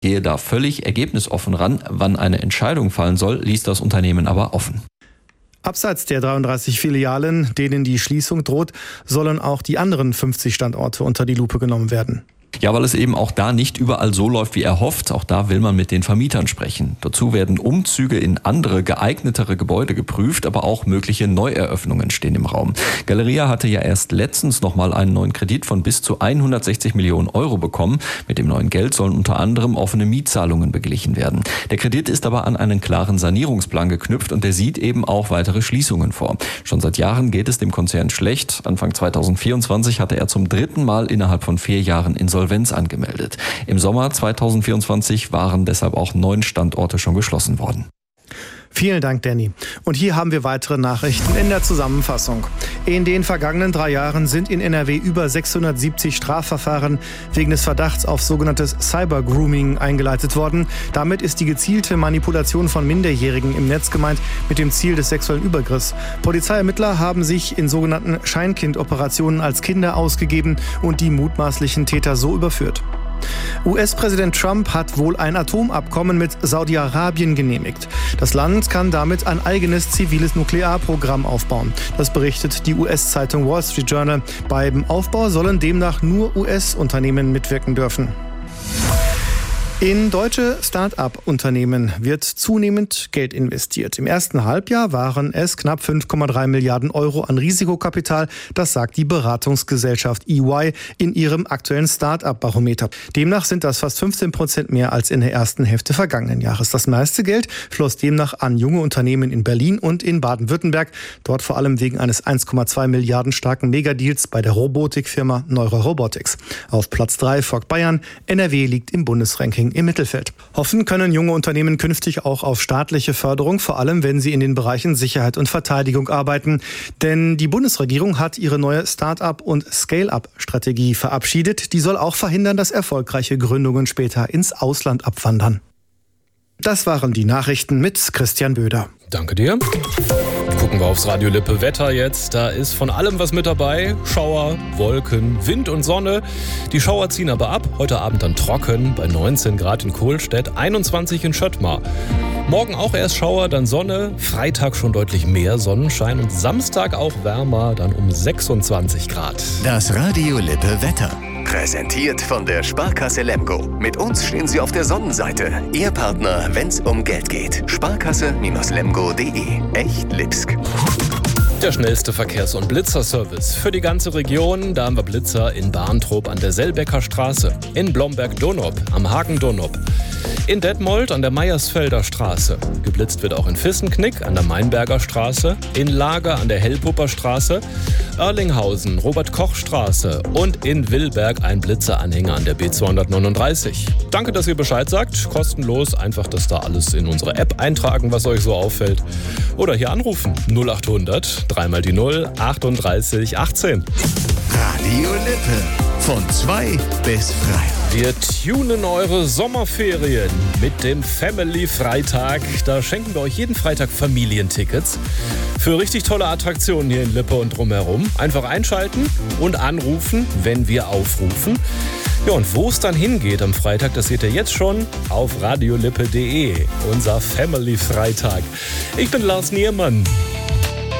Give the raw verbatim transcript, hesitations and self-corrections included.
gehe da völlig ergebnisoffen ran. Wann eine Entscheidung fallen soll, ließ das Unternehmen aber offen. Abseits der dreiunddreißig Filialen, denen die Schließung droht, sollen auch die anderen fünfzig Standorte unter die Lupe genommen werden. Ja, weil es eben auch da nicht überall so läuft, wie erhofft. Auch da will man mit den Vermietern sprechen. Dazu werden Umzüge in andere, geeignetere Gebäude geprüft, aber auch mögliche Neueröffnungen stehen im Raum. Galeria hatte ja erst letztens nochmal einen neuen Kredit von bis zu hundertsechzig Millionen Euro bekommen. Mit dem neuen Geld sollen unter anderem offene Mietzahlungen beglichen werden. Der Kredit ist aber an einen klaren Sanierungsplan geknüpft und der sieht eben auch weitere Schließungen vor. Schon seit Jahren geht es dem Konzern schlecht. Anfang zweitausendvierundzwanzig hatte er zum dritten Mal innerhalb von vier Jahren Insolvenz angemeldet. Im Sommer zweitausendvierundzwanzig waren deshalb auch neun Standorte schon geschlossen worden. Vielen Dank, Danny. Und hier haben wir weitere Nachrichten in der Zusammenfassung. In den vergangenen drei Jahren sind in N R W über sechshundertsiebzig Strafverfahren wegen des Verdachts auf sogenanntes Cyber-Grooming eingeleitet worden. Damit ist die gezielte Manipulation von Minderjährigen im Netz gemeint, mit dem Ziel des sexuellen Übergriffs. Polizeiermittler haben sich in sogenannten Scheinkind-Operationen als Kinder ausgegeben und die mutmaßlichen Täter so überführt. U S-Präsident Trump hat wohl ein Atomabkommen mit Saudi-Arabien genehmigt. Das Land kann damit ein eigenes ziviles Nuklearprogramm aufbauen. Das berichtet die U S-Zeitung Wall Street Journal. Beim Aufbau sollen demnach nur U S-Unternehmen mitwirken dürfen. In deutsche Start-up-Unternehmen wird zunehmend Geld investiert. Im ersten Halbjahr waren es knapp fünf Komma drei Milliarden Euro an Risikokapital. Das sagt die Beratungsgesellschaft E Y in ihrem aktuellen Start-up-Barometer. Demnach sind das fast fünfzehn Prozent mehr als in der ersten Hälfte vergangenen Jahres. Das meiste Geld floss demnach an junge Unternehmen in Berlin und in Baden-Württemberg. Dort vor allem wegen eines eins Komma zwei Milliarden starken Megadeals bei der Robotikfirma Neurorobotics. Auf Platz drei folgt Bayern. N R W liegt im Bundesranking im Mittelfeld. Hoffen können junge Unternehmen künftig auch auf staatliche Förderung, vor allem wenn sie in den Bereichen Sicherheit und Verteidigung arbeiten. Denn die Bundesregierung hat ihre neue Start-up- und Scale-up-Strategie verabschiedet. Die soll auch verhindern, dass erfolgreiche Gründungen später ins Ausland abwandern. Das waren die Nachrichten mit Christian Böder. Danke dir. Gucken wir aufs Radio Lippe Wetter jetzt. Da ist von allem was mit dabei. Schauer, Wolken, Wind und Sonne. Die Schauer ziehen aber ab. Heute Abend dann trocken bei neunzehn Grad in Kohlstedt, einundzwanzig in Schöttmar. Morgen auch erst Schauer, dann Sonne. Freitag schon deutlich mehr Sonnenschein und Samstag auch wärmer, dann um sechsundzwanzig Grad. Das Radio Lippe Wetter. Präsentiert von der Sparkasse Lemgo. Mit uns stehen Sie auf der Sonnenseite. Ihr Partner, wenn's um Geld geht. Sparkasse Lemgo punkt de. Echt Lipsk. Der schnellste Verkehrs- und Blitzerservice für die ganze Region. Da haben wir Blitzer in Barntrup an der Selbecker Straße, in Blomberg-Donop am Hagen-Donop, in Detmold an der Meiersfelder Straße. Geblitzt wird auch in Vissenknick an der Mainberger Straße, in Lager an der Hellpupper Straße, Erlinghausen, Robert-Koch-Straße und in Willberg ein Blitzeranhänger an der B zweihundertneununddreißig. Danke, dass ihr Bescheid sagt. Kostenlos. Einfach das da alles in unsere App eintragen, was euch so auffällt. Oder hier anrufen. null achthundert, dreimal die null, achtunddreißig achtzehn. Radio Lippe. Von zwei bis frei. Wir tunen eure Sommerferien mit dem Family Freitag. Da schenken wir euch jeden Freitag Familientickets für richtig tolle Attraktionen hier in Lippe und drumherum. Einfach einschalten und anrufen, wenn wir aufrufen. Ja, und wo es dann hingeht am Freitag, das seht ihr jetzt schon auf radiolippe punkt de. Unser Family Freitag. Ich bin Lars Niermann.